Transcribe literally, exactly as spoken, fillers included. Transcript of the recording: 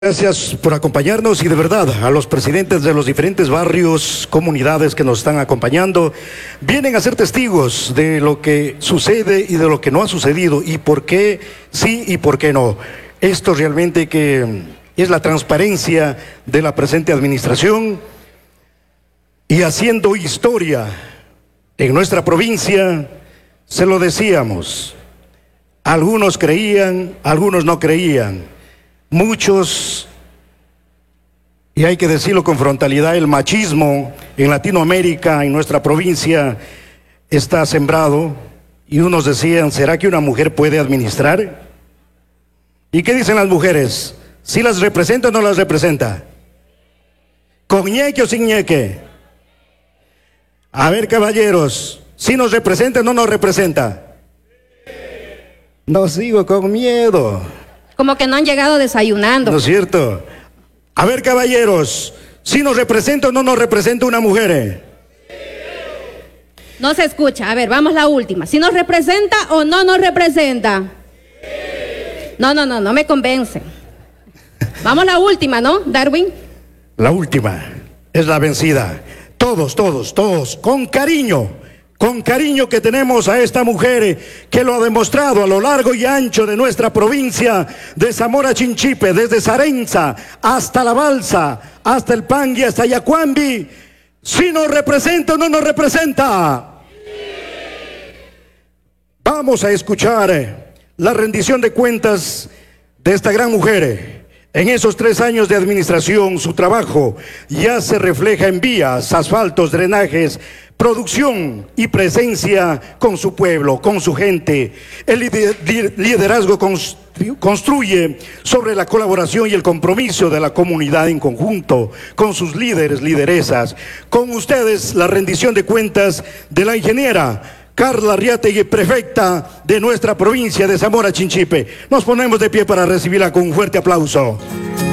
Gracias por acompañarnos y de verdad a los presidentes de los diferentes barrios, comunidades que nos están acompañando, vienen a ser testigos de lo que sucede y de lo que no ha sucedido y por qué sí y por qué no. Esto realmente que es la transparencia de la presente administración y haciendo historia en nuestra provincia. Se lo decíamos, algunos creían, algunos no creían. Muchos, y hay que decirlo con frontalidad, el machismo en Latinoamérica, en nuestra provincia, está sembrado. Y unos decían, ¿será que una mujer puede administrar? ¿Y qué dicen las mujeres? ¿Si las representa o no las representa? ¿Con ñeque o sin ñeque? A ver, caballeros, ¿si nos representa o no nos representa? No sigo con miedo. Como que no han llegado desayunando. ¿No es cierto? A ver, caballeros, ¿si nos representa o no nos representa una mujer? No se escucha. A ver, vamos la última. ¿Si nos representa o no nos representa? No, no, no, no me convence. Vamos la última, ¿no, Darwin? La última es la vencida. Todos, todos, todos, con cariño. Con cariño que tenemos a esta mujer que lo ha demostrado a lo largo y ancho de nuestra provincia de Zamora Chinchipe, desde Sarenza hasta La Balsa, hasta El Pangui, hasta Yacuambi. ¿Si nos representa o no nos representa? Vamos a escuchar la rendición de cuentas de esta gran mujer. En esos tres años de administración, su trabajo ya se refleja en vías, asfaltos, drenajes, producción y presencia con su pueblo, con su gente. El liderazgo construye sobre la colaboración y el compromiso de la comunidad en conjunto, con sus líderes, lideresas. Con ustedes, la rendición de cuentas de la ingeniera Carla Arriategui, prefecta de nuestra provincia de Zamora Chinchipe. Nos ponemos de pie para recibirla con un fuerte aplauso.